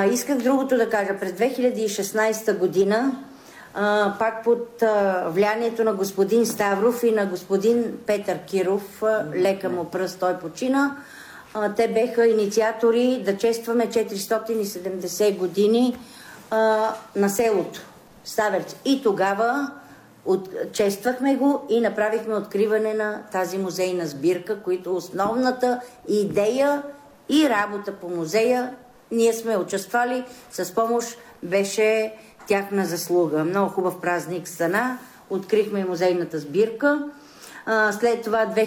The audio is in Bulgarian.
Исках другото да кажа. През 2016 година, пак под влиянието на господин Ставров и на господин Петър Киров, лека му пръст, той почина, те беха инициатори да честваме 470 години на селото Ставерци. И тогава чествахме го и направихме откриване на тази музейна сбирка, които основната идея и работа по музея ние сме участвали с помощ, беше тяхна заслуга. Много хубав празник стана, открихме музейната сбирка. След това